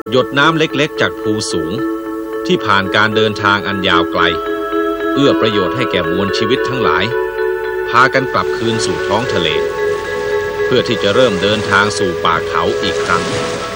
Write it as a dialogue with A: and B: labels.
A: หยดน้ำเล็กๆจากภูสูงที่ผ่านการเดินทางอันยาวไกลเอื้อประโยชน์ให้แก่มวลชีวิตทั้งหลายพากันกลับคืนสู่ท้องทะเลเพื่อที่จะเริ่มเดินทางสู่ป่าเขาอีกครั้ง